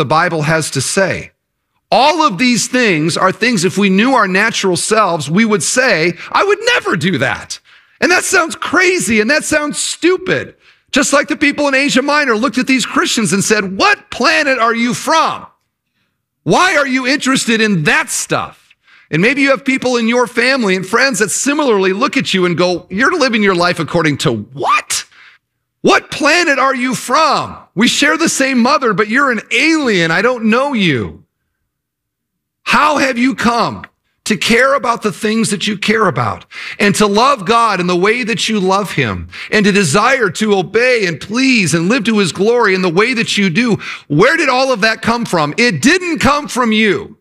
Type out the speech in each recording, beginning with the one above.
the Bible has to say. All of these things are things, if we knew our natural selves, we would say, I would never do that. And that sounds crazy and that sounds stupid. Just like the people in Asia Minor looked at these Christians and said, what planet are you from? Why are you interested in that stuff? And maybe you have people in your family and friends that similarly look at you and go, you're living your life according to what? What planet are you from? We share the same mother, but you're an alien. I don't know you. How have you come to care about the things that you care about and to love God in the way that you love him and to desire to obey and please and live to his glory in the way that you do? Where did all of that come from? It didn't come from you.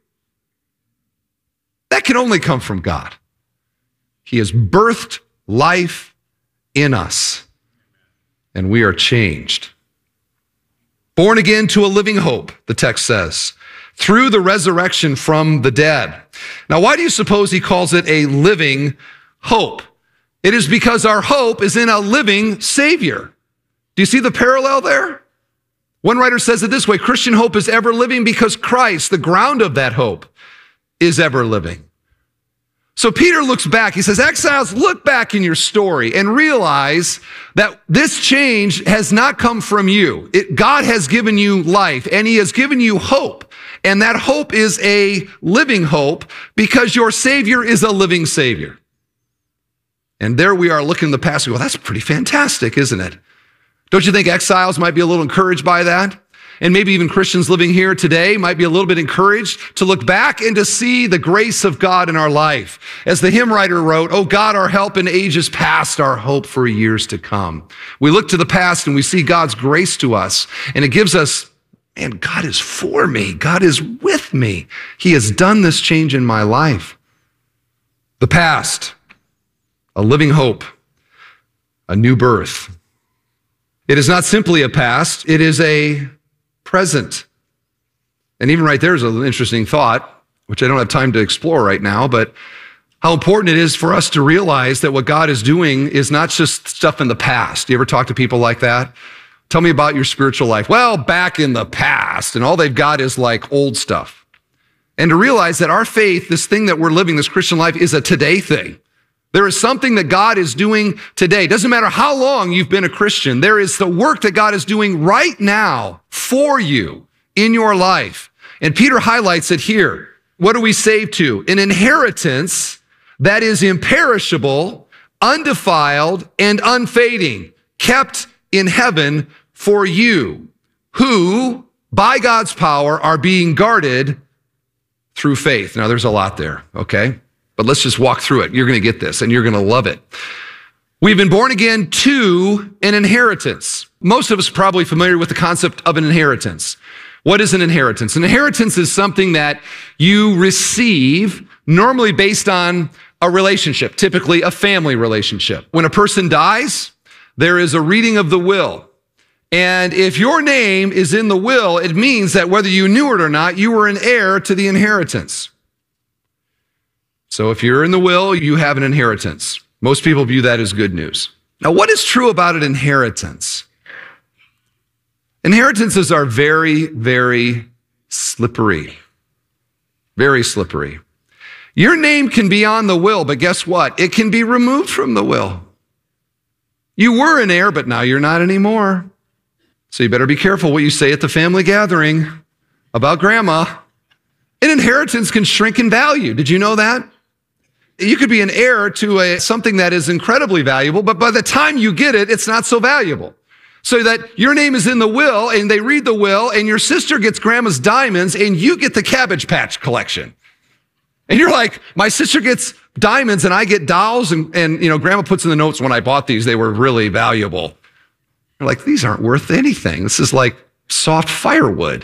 That can only come from God. He has birthed life in us and we are changed. Born again to a living hope, the text says, through the resurrection from the dead. Now, why do you suppose he calls it a living hope? It is because our hope is in a living Savior. Do you see the parallel there? One writer says it this way, Christian hope is ever living because Christ, the ground of that hope, is ever living. So Peter looks back. He says, exiles, look back in your story and realize that this change has not come from you. God has given you life and he has given you hope. And that hope is a living hope because your Savior is a living Savior. And there we are looking in the past and go, that's pretty fantastic, isn't it? Don't you think exiles might be a little encouraged by that? And maybe even Christians living here today might be a little bit encouraged to look back and to see the grace of God in our life. As the hymn writer wrote, oh God, our help in ages past, our hope for years to come. We look to the past and we see God's grace to us, and it gives us, and God is for me. God is with me. He has done this change in my life. The past, a living hope, a new birth. It is not simply a past, it is a present. And even right there is an interesting thought, which I don't have time to explore right now, but how important it is for us to realize that what God is doing is not just stuff in the past. Do you ever talk to people like that? Tell me about your spiritual life. Well, back in the past, and all they've got is like old stuff. And to realize that our faith, this thing that we're living, this Christian life, is a today thing. There is something that God is doing today. Doesn't matter how long you've been a Christian. There is the work that God is doing right now for you in your life. And Peter highlights it here. What are we saved to? An inheritance that is imperishable, undefiled, and unfading, kept in heaven for you, who, by God's power, are being guarded through faith. Now, there's a lot there, okay? But let's just walk through it. You're going to get this, and you're going to love it. We've been born again to an inheritance. Most of us are probably familiar with the concept of an inheritance. What is an inheritance? An inheritance is something that you receive, normally based on a relationship, typically a family relationship. When a person dies, there is a reading of the will. And if your name is in the will, it means that whether you knew it or not, you were an heir to the inheritance. So if you're in the will, you have an inheritance. Most people view that as good news. Now, what is true about an inheritance? Inheritances are very, very slippery. Very slippery. Your name can be on the will, but guess what? It can be removed from the will. You were an heir, but now you're not anymore. So you better be careful what you say at the family gathering about grandma. An inheritance can shrink in value. Did you know that? You could be an heir to something that is incredibly valuable, but by the time you get it, it's not so valuable. So that your name is in the will, and they read the will, and your sister gets grandma's diamonds, and you get the Cabbage Patch collection. And you're like, my sister gets diamonds, and I get dolls, and grandma puts in the notes, when I bought these, they were really valuable. You're like, these aren't worth anything. This is like soft firewood.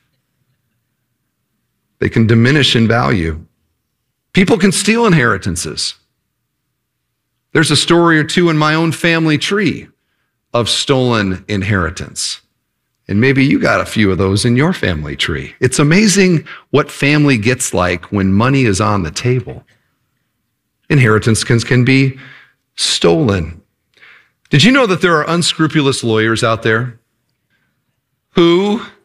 They can diminish in value. People can steal inheritances. There's a story or two in my own family tree of stolen inheritance. And maybe you got a few of those in your family tree. It's amazing what family gets like when money is on the table. Inheritance can be stolen. Did you know that there are unscrupulous lawyers out there who